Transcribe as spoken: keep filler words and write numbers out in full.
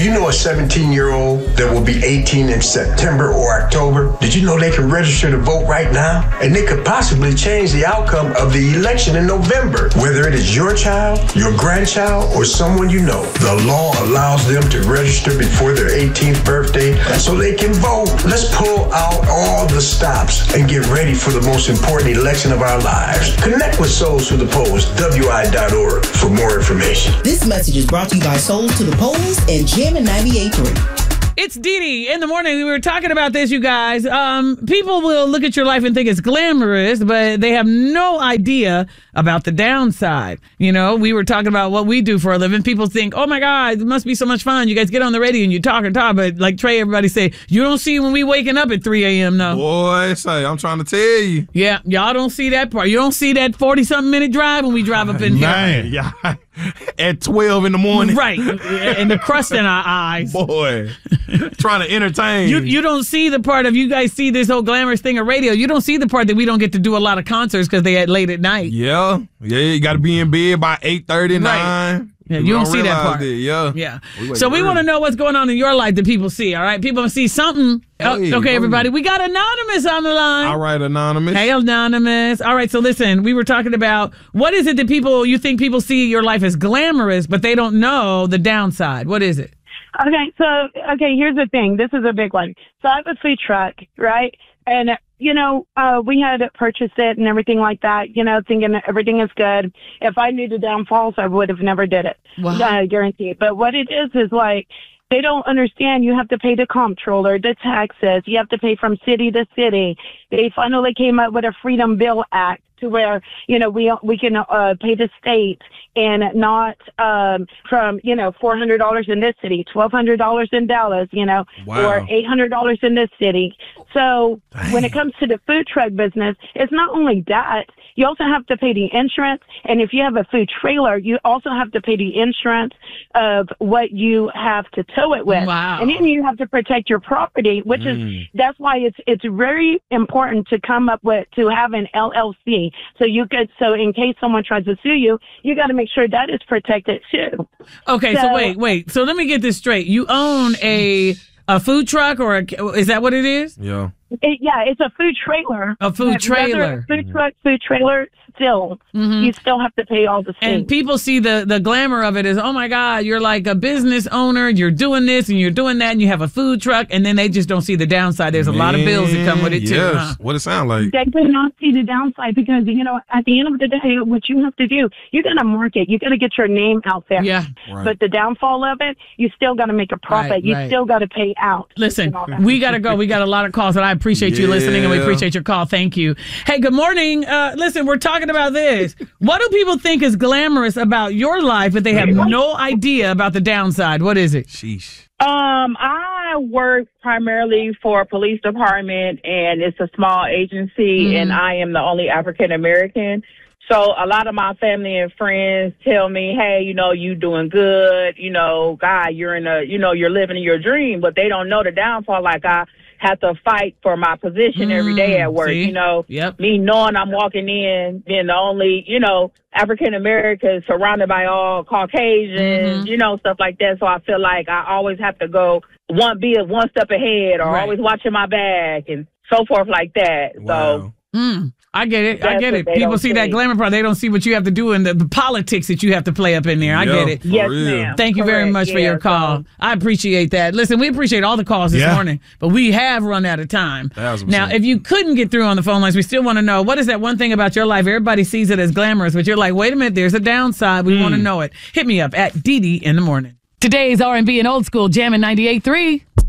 Do you know a seventeen-year-old that will be eighteen in September or October? Did you know they can register to vote right now? And they could possibly change the outcome of the election in November. Whether it is your child, your grandchild, or someone you know, the law allows them to register before their eighteenth birthday so they can vote. Let's pull out all the stops and get ready for the most important election of our lives. Connect with Souls to the Polls, W I dot org, for more information. This message is brought to you by Souls to the Polls and Jammin' ninety-eight point three. It's Dee Dee in the morning. We were talking about this, you guys. Um, people will look at your life and think it's glamorous, but they have no idea about the downside. You know, we were talking about what we do for a living. People think, oh my God, it must be so much fun. You guys get on the radio and you talk and talk, but like Trey, everybody say, you don't see when we waking up at three a.m. no. Boy, say, I'm trying to tell you. Yeah, y'all don't see that part. You don't see that forty-something minute drive when we drive up in here. Man, yeah. At twelve in the morning. Right. And the crust in our eyes. Boy. Trying to entertain. You you don't see the part of, you guys see this whole glamorous thing of radio. You don't see the part that we don't get to do a lot of concerts because they at late at night. Yeah. Yeah, you got to be in bed by eight thirty, nine. Right. Yeah, you don't, don't see that part. It. Yeah. Yeah. We so we want to know what's going on in your life that people see, all right? People see something. Hey, oh, okay, everybody. We got Anonymous on the line. All right, Anonymous. Hey, Anonymous. All right, so listen, we were talking about what is it that people, you think people see your life as glamorous, but they don't know the downside. What is it? Okay, so, okay, here's the thing. This is a big one. So I have a food truck, right? And, you know, uh, we had purchased it and everything like that, you know, thinking everything is good. If I knew the downfalls, I would have never did it. Wow. I guarantee it. But what it is is like, they don't understand you have to pay the comptroller, the taxes. You have to pay from city to city. They finally came up with a Freedom Bill Act to where, you know, we we can uh, pay the state and not um, from, you know, four hundred dollars in this city, twelve hundred dollars in Dallas, you know, wow. or eight hundred dollars in this city. So Dang. When it comes to the food truck business, it's not only that. You also have to pay the insurance. And if you have a food trailer, you also have to pay the insurance of what you have to tow it with. Wow. And then you have to protect your property, which mm. is, that's why it's, it's very important to come up with, to have an L L C. So you could, so in case someone tries to sue you, you got to make sure that is protected too. Okay. So, so wait, wait. So let me get this straight. You own a, a food truck or a, is that what it is? Yeah. It, yeah, it's a food trailer. A food trailer. Food truck, food trailer, still, mm-hmm. you still have to pay all the things. And people see the, the glamour of it as, oh my God, you're like a business owner, you're doing this and you're doing that, and you have a food truck, and then they just don't see the downside. There's a Man, lot of bills that come with it, yes. too. Huh? What it sound like? They could not see the downside because, you know, at the end of the day, what you have to do, you got to market, you got to get your name out there. Yeah. Right. But the downfall of it, you still got to make a profit. Right, you right. still got to pay out. Listen, we got to go. We got a lot of calls, and I appreciate yeah. you listening. And we appreciate your call. Thank you. Hey, good morning. Uh, listen, we're talking about this. What do people think is glamorous about your life, but they have no idea about the downside? What is it? Sheesh. Um, I work primarily for a police department, and it's a small agency, mm-hmm. and I am the only African American. So a lot of my family and friends tell me, hey, you know, you doing good. You know, God, you're in a, you know, you're living your dream, but they don't know the downfall. Like I have to fight for my position mm, every day at work, see? you know, yep. me knowing I'm walking in, being the only, you know, African American surrounded by all Caucasians, mm-hmm. you know, stuff like that. So I feel like I always have to go one, be one step ahead or right. always watching my back and so forth like that. Wow. So. Mm. I get it. I get it. People see, see that glamour part. They don't see what you have to do and the, the politics that you have to play up in there. I yeah, get it. Yes, ma'am. Thank you Correct. very much for yeah, your call. So. I appreciate that. Listen, we appreciate all the calls this yeah. morning, but we have run out of time. Now, if you couldn't get through on the phone lines, we still want to know, what is that one thing about your life? Everybody sees it as glamorous, but you're like, wait a minute, there's a downside. We mm. want to know it. Hit me up at Dee Dee in the morning. Today's R and B and old school, Jammin' ninety-eight point three.